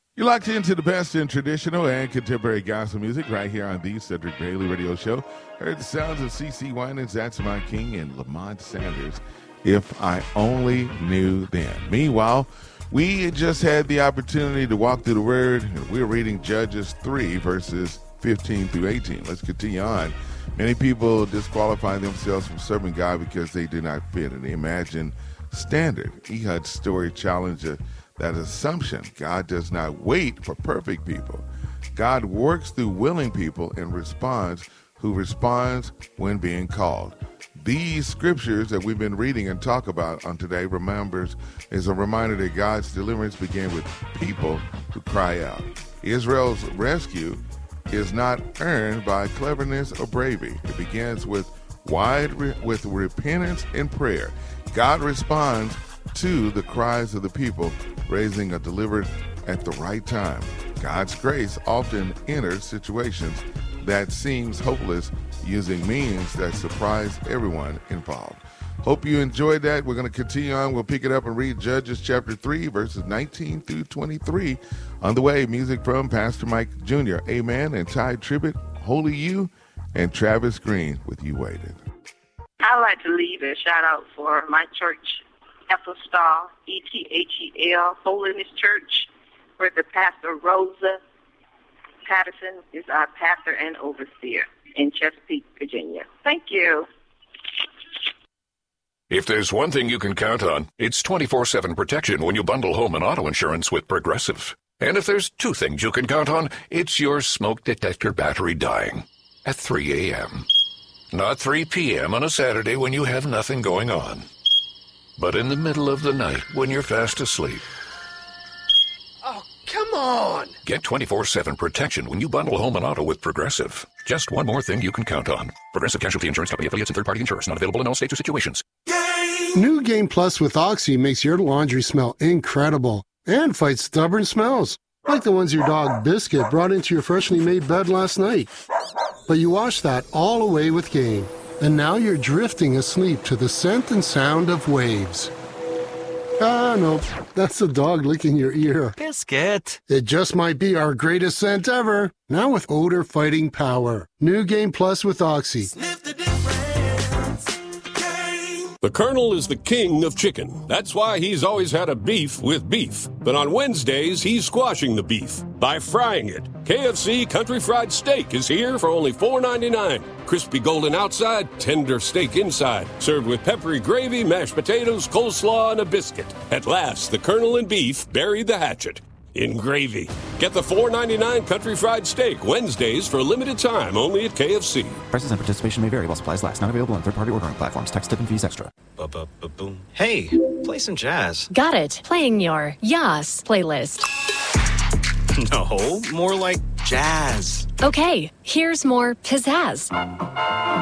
You're locked into the best in traditional and contemporary gospel music right here on the Cedric Bailey Radio Show. Heard the sounds of CeCe Winans, That's My King, and Lamont Sanders, If I Only Knew Then. Meanwhile, we just had the opportunity to walk through the Word. We're reading Judges 3, verses 15 through 18. Let's continue on. Many people disqualify themselves from serving God because they do not fit an imagined standard. Ehud's story challenged that assumption. God does not wait for perfect people. God works through willing people and responds when being called. These scriptures that we've been reading and talk about on today is a reminder that God's deliverance began with people who cry out. Israel's rescue is not earned by cleverness or bravery. It begins with repentance and prayer. God responds to the cries of the people, raising a delivered at the right time. God's grace often enters situations that seems hopeless, using means that surprise everyone involved. Hope you enjoyed that. We're going to continue on. We'll pick it up and read Judges chapter 3, verses 19 through 23. On the way, music from Pastor Mike Jr., Amen, and Ty Tribbett, Holy You, and Travis Green with You Waited. I'd like to leave a shout out for my church, Ethel Star, ETHEL, Holiness Church, where the pastor Rosa Patterson is our pastor and overseer in Chesapeake, Virginia. Thank you. If there's one thing you can count on, it's 24/7 protection when you bundle home and auto insurance with Progressive. And if there's two things you can count on, it's your smoke detector battery dying at 3 a.m. Not 3 p.m. on a Saturday when you have nothing going on, but in the middle of the night when you're fast asleep. Oh, come on! Get 24/7 protection when you bundle home and auto with Progressive. Just one more thing you can count on. Progressive Casualty Insurance Company, affiliates, and third-party insurers. Not available in all states or situations. New Game Plus with Oxy makes your laundry smell incredible and fights stubborn smells, like the ones your dog Biscuit brought into your freshly made bed last night. But you wash that all away with Game, and now you're drifting asleep to the scent and sound of waves. Ah, no, that's the dog licking your ear. Biscuit. It just might be our greatest scent ever, now with odor-fighting power. New Game Plus with Oxy. Sniff the difference. The Colonel is the king of chicken. That's why he's always had a beef with beef. But on Wednesdays, he's squashing the beef by frying it. KFC Country Fried Steak is here for only $4.99. Crispy golden outside, tender steak inside. Served with peppery gravy, mashed potatoes, coleslaw, and a biscuit. At last, the Colonel and beef buried the hatchet in gravy. Get the $4.99 Country Fried Steak Wednesdays for a limited time only at KFC. Prices and participation may vary while supplies last. Not available on third-party ordering platforms. Tax, tip, and fees extra. Boom. Hey, play some jazz. Got it. Playing your Yas playlist. No, more like jazz. Okay, here's more pizzazz.